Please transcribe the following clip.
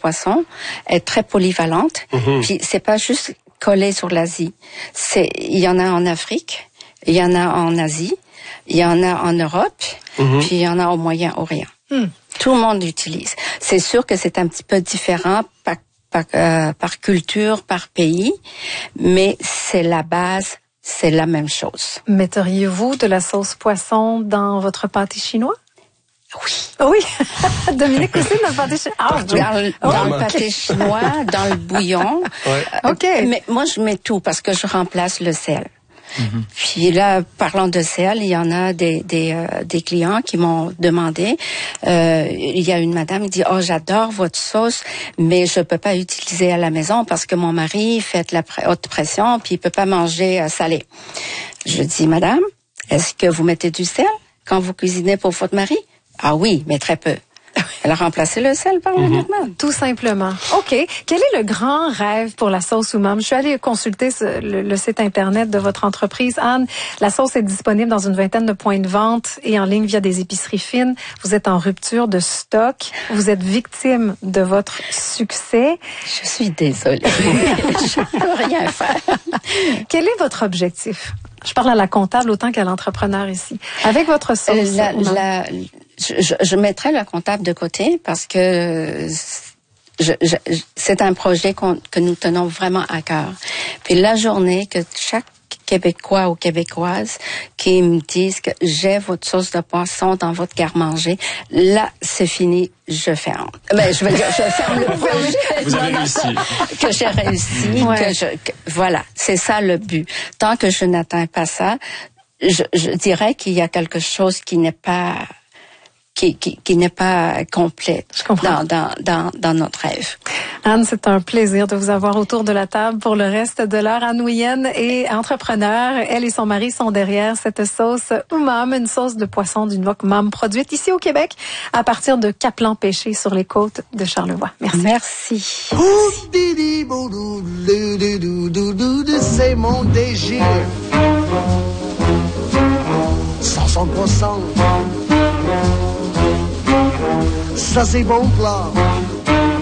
poisson est très polyvalente. Puis c'est pas juste collé sur l'Asie. Il y en a en Afrique, il y en a en Asie, il y en a en Europe, puis il y en a au Moyen-Orient. Tout le monde l'utilise. C'est sûr que c'est un petit peu différent par culture, par pays, mais c'est la base, c'est la même chose. Metteriez-vous de la sauce poisson dans votre pâté chinois? Oui. Oui. Dominique aussi dans le pâté chinois. Dans le pâté chinois, dans le bouillon. OK. Mais moi, je mets tout parce que je remplace le sel. Puis là, parlant de sel, il y en a des clients qui m'ont demandé. Il y a une madame qui dit j'adore votre sauce, mais je peux pas utiliser à la maison parce que mon mari fait de la haute pression puis il peut pas manger salé. Je dis madame, est-ce que vous mettez du sel quand vous cuisinez pour votre mari? Ah oui, mais très peu. Elle a remplacé le sel par le normal. Tout simplement. OK. Quel est le grand rêve pour la sauce umami? Je suis allée consulter le site Internet de votre entreprise. Anne, la sauce est disponible dans une 20aine de points de vente et en ligne via des épiceries fines. Vous êtes en rupture de stock. Vous êtes victime de votre succès. Je suis désolée. Je ne peux rien faire. Quel est votre objectif? Je parle à la comptable autant qu'à l'entrepreneur ici. Avec votre sauce. Je mettrai le comptable de côté parce que c'est un projet que nous tenons vraiment à cœur. Puis la journée que chaque Québécois ou Québécoise qui me disent que j'ai votre sauce de poisson dans votre garde-manger, là, c'est fini, je ferme. Je veux dire, je ferme le projet. Vous avez réussi. Que j'ai réussi, voilà, c'est ça le but. Tant que je n'atteins pas ça, je dirais qu'il y a quelque chose qui n'est pas complet dans notre rêve. Anne, c'est un plaisir de vous avoir autour de la table pour le reste de l'heure. Anne Ouienne est entrepreneur. Elle et son mari sont derrière cette sauce umami, une sauce de poisson d'une wok mam produite ici au Québec à partir de Caplan Pêché sur les côtes de Charlevoix. Merci. C'est mon dégir. 100%. Ça c'est bon plat.